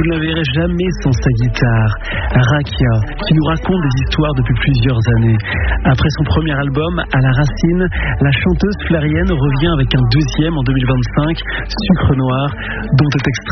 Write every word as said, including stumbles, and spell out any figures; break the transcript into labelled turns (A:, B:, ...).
A: ne la verrez jamais sans sa guitare. Rakia, qui nous raconte des histoires depuis plusieurs années. Après son premier album, À la racine, la chanteuse flarienne revient avec un deuxième en deux mille vingt-cinq, Sucre Noir, dont est extrait